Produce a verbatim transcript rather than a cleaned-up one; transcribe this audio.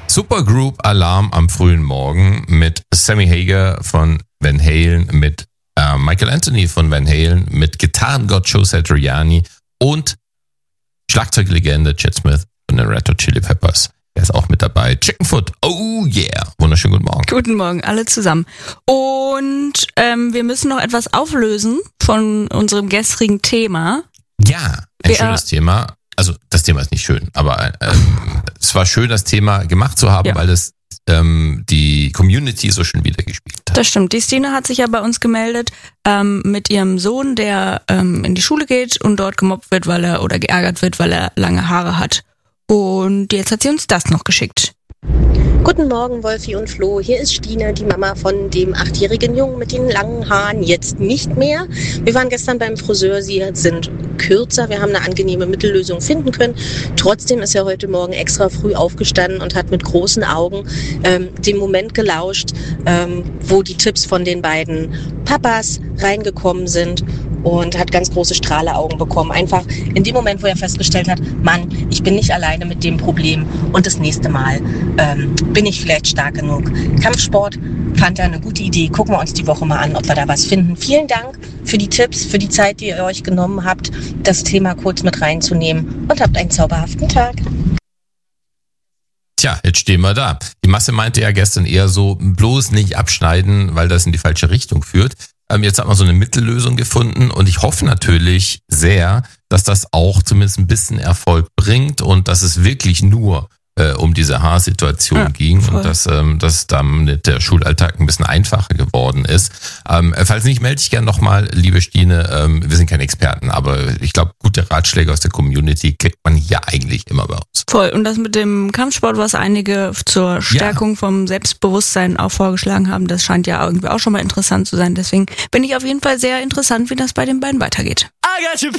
Supergroup Alarm am frühen Morgen mit Sammy Hagar von Van Halen, mit äh, Michael Anthony von Van Halen, mit Gitarrengott Joe Satriani und Schlagzeuglegende Chet Smith von den Red Hot Chili Peppers. Er ist auch mit dabei. Chickenfoot, oh yeah. Wunderschönen guten Morgen. Guten Morgen, alle zusammen. Und ähm, wir müssen noch etwas auflösen von unserem gestrigen Thema. Ja, ein wir, schönes Thema. Also das Thema ist nicht schön, aber ähm, es war schön, das Thema gemacht zu haben, ja. weil es ähm, die Community so schön wiedergespiegelt hat. Das stimmt. Die Stine hat sich ja bei uns gemeldet ähm, mit ihrem Sohn, der ähm, in die Schule geht und dort gemobbt wird, weil er oder geärgert wird, weil er lange Haare hat. Und jetzt hat sie uns das noch geschickt. Guten Morgen, Wolfi und Flo. Hier ist Stine, die Mama von dem achtjährigen Jungen mit den langen Haaren. Jetzt nicht mehr. Wir waren gestern beim Friseur. Sie sind kürzer. Wir haben eine angenehme Mittellösung finden können. Trotzdem ist er heute Morgen extra früh aufgestanden und hat mit großen Augen ähm, den Moment gelauscht, ähm, wo die Tipps von den beiden Papas reingekommen sind. Und hat ganz große Strahleaugen bekommen. Einfach in dem Moment, wo er festgestellt hat, Mann, ich bin nicht alleine mit dem Problem und das nächste Mal ähm, bin ich vielleicht stark genug. Kampfsport fand er eine gute Idee. Gucken wir uns die Woche mal an, ob wir da was finden. Vielen Dank für die Tipps, für die Zeit, die ihr euch genommen habt, das Thema kurz mit reinzunehmen und habt einen zauberhaften Tag. Tja, jetzt stehen wir da. Die Masse meinte ja gestern eher so, bloß nicht abschneiden, weil das in die falsche Richtung führt. Jetzt hat man so eine Mittellösung gefunden und ich hoffe natürlich sehr, dass das auch zumindest ein bisschen Erfolg bringt und dass es wirklich nur äh, um diese Haarsituation ja, ging voll. Und dass, ähm, dass damit der Schulalltag ein bisschen einfacher geworden ist. Ähm, falls nicht, melde ich gerne nochmal, liebe Stine. Ähm, wir sind keine Experten, aber ich glaube, gute Ratschläge aus der Community kriegt man hier eigentlich immer bei uns. Voll. Und das mit dem Kampfsport, was einige zur Stärkung ja. vom Selbstbewusstsein auch vorgeschlagen haben, das scheint ja irgendwie auch schon mal interessant zu sein. Deswegen bin ich auf jeden Fall sehr interessant, wie das bei den beiden weitergeht. I got you